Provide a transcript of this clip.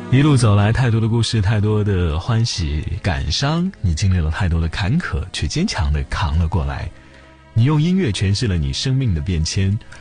一路走来，太多的故事，太多的欢喜感伤，你经历了太多的坎坷，却坚强地扛了过来。你用音乐诠释了你生命的变迁，